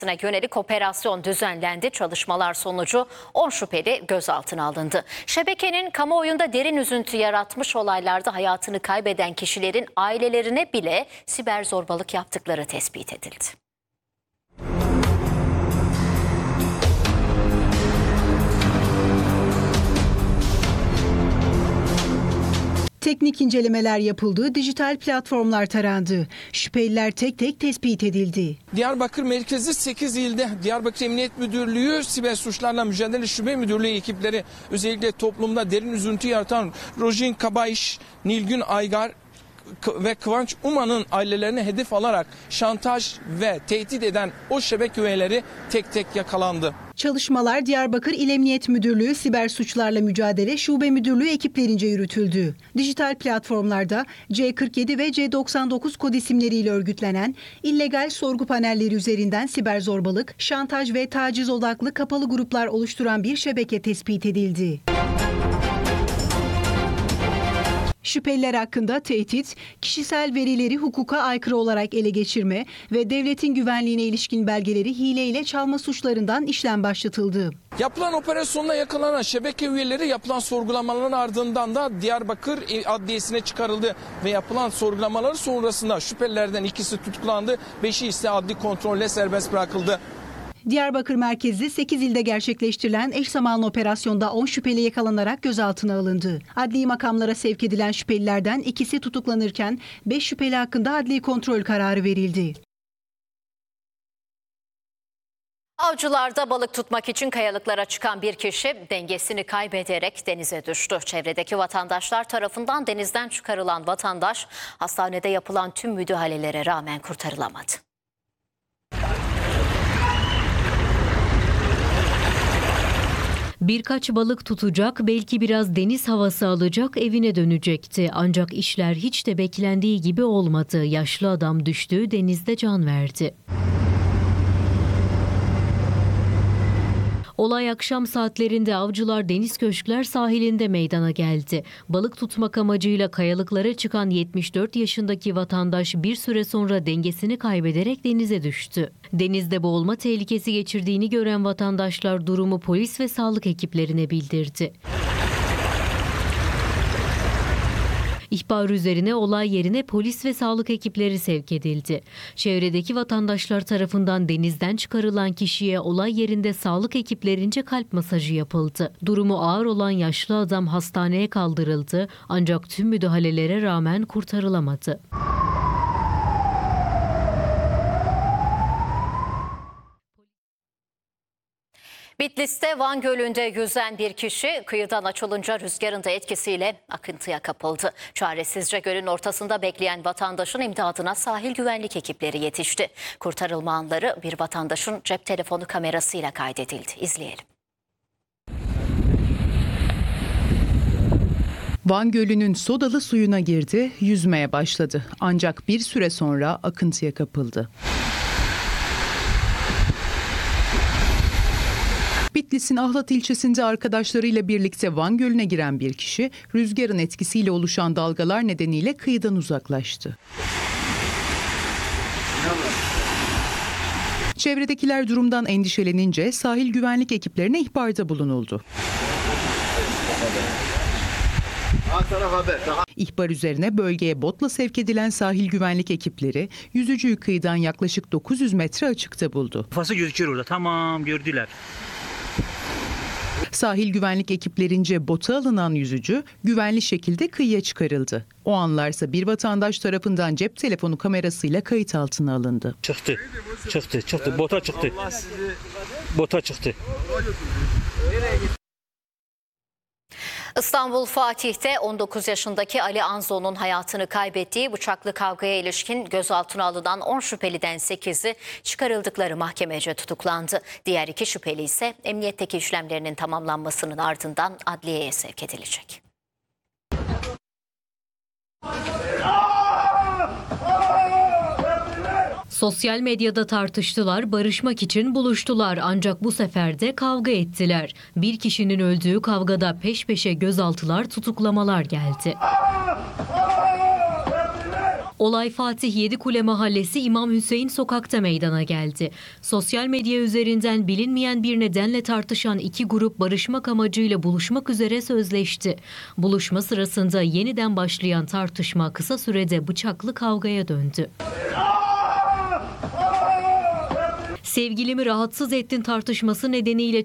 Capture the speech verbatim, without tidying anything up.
yönelik operasyon düzenlendi. Çalışmalar sonucu on şüpheli gözaltına alındı. Şebekenin kamuoyunda derin üzüntü yaratmış olaylarda hayatını kaybeden kişilerin ailelerine bile siber zorbalık yaptıkları tespit edildi. Teknik incelemeler yapıldı, dijital platformlar tarandı. Şüpheliler tek tek tespit edildi. Diyarbakır merkezi sekiz ilde Diyarbakır Emniyet Müdürlüğü Siber Suçlarla Mücadele Şube Müdürlüğü ekipleri özellikle toplumda derin üzüntü yaratan Rojin Kabayiş, Nilgün Aygar ve Kıvanç Uma'nın ailelerini hedef alarak şantaj ve tehdit eden o şebeke üyeleri tek tek yakalandı. Çalışmalar Diyarbakır İl Emniyet Müdürlüğü Siber Suçlarla Mücadele Şube Müdürlüğü ekiplerince yürütüldü. Dijital platformlarda C kırk yedi ve C doksan dokuz kod isimleriyle örgütlenen illegal sorgu panelleri üzerinden siber zorbalık, şantaj ve taciz odaklı kapalı gruplar oluşturan bir şebeke tespit edildi. Şüpheliler hakkında tehdit, kişisel verileri hukuka aykırı olarak ele geçirme ve devletin güvenliğine ilişkin belgeleri hileyle çalma suçlarından işlem başlatıldı. Yapılan operasyonda yakalanan şebeke üyeleri yapılan sorgulamaların ardından da Diyarbakır Adliyesi'ne çıkarıldı ve yapılan sorgulamaları sonrasında şüphelilerden ikisi tutuklandı, beşi ise adli kontrolle serbest bırakıldı. Diyarbakır merkezli sekiz ilde gerçekleştirilen eş zamanlı operasyonda on şüpheli yakalanarak gözaltına alındı. Adli makamlara sevk edilen şüphelilerden ikisi tutuklanırken beş şüpheli hakkında adli kontrol kararı verildi. Avcılarda balık tutmak için kayalıklara çıkan bir kişi dengesini kaybederek denize düştü. Çevredeki vatandaşlar tarafından denizden çıkarılan vatandaş hastanede yapılan tüm müdahalelere rağmen kurtarılamadı. Birkaç balık tutacak, belki biraz deniz havası alacak, evine dönecekti. Ancak işler hiç de beklendiği gibi olmadı. Yaşlı adam düştü, denizde can verdi. Olay akşam saatlerinde Avcılar Deniz Köşkler sahilinde meydana geldi. Balık tutmak amacıyla kayalıklara çıkan yetmiş dört yaşındaki vatandaş bir süre sonra dengesini kaybederek denize düştü. Denizde boğulma tehlikesi geçirdiğini gören vatandaşlar durumu polis ve sağlık ekiplerine bildirdi. İhbar üzerine olay yerine polis ve sağlık ekipleri sevk edildi. Çevredeki vatandaşlar tarafından denizden çıkarılan kişiye olay yerinde sağlık ekiplerince kalp masajı yapıldı. Durumu ağır olan yaşlı adam hastaneye kaldırıldı ancak tüm müdahalelere rağmen kurtarılamadı. Bitlis'te Van Gölü'nde yüzen bir kişi kıyıdan açılınca rüzgarın da etkisiyle akıntıya kapıldı. Çaresizce gölün ortasında bekleyen vatandaşın imdadına sahil güvenlik ekipleri yetişti. Kurtarılma anları bir vatandaşın cep telefonu kamerasıyla kaydedildi. İzleyelim. Van Gölü'nün sodalı suyuna girdi, yüzmeye başladı. Ancak bir süre sonra akıntıya kapıldı. Bitlis'in Ahlat ilçesinde arkadaşlarıyla birlikte Van Gölü'ne giren bir kişi rüzgarın etkisiyle oluşan dalgalar nedeniyle kıyıdan uzaklaştı. Çevredekiler durumdan endişelenince sahil güvenlik ekiplerine ihbarda bulunuldu. İhbar üzerine bölgeye botla sevk edilen sahil güvenlik ekipleri yüzücüyü kıyıdan yaklaşık dokuz yüz metre açıkta buldu. Kafası gözüküyor orada. Tamam, gördüler. Sahil güvenlik ekiplerince bota alınan yüzücü güvenli şekilde kıyıya çıkarıldı. O anlarsa bir vatandaş tarafından cep telefonu kamerasıyla kayıt altına alındı. Çıktı, çıktı, çıktı. Bota çıktı. Bota çıktı. İstanbul Fatih'te on dokuz yaşındaki Ali Anzo'nun hayatını kaybettiği bıçaklı kavgaya ilişkin gözaltına alınan on şüpheliden sekizi çıkarıldıkları mahkemece tutuklandı. Diğer iki şüpheli ise emniyetteki işlemlerinin tamamlanmasının ardından adliyeye sevk edilecek. Sosyal medyada tartıştılar, barışmak için buluştular ancak bu sefer de kavga ettiler. Bir kişinin öldüğü kavgada peş peşe gözaltılar, tutuklamalar geldi. Olay Fatih Yedikule Mahallesi İmam Hüseyin sokakta meydana geldi. Sosyal medya üzerinden bilinmeyen bir nedenle tartışan iki grup barışmak amacıyla buluşmak üzere sözleşti. Buluşma sırasında yeniden başlayan tartışma kısa sürede bıçaklı kavgaya döndü. Sevgilimi rahatsız ettin tartışması nedeniyle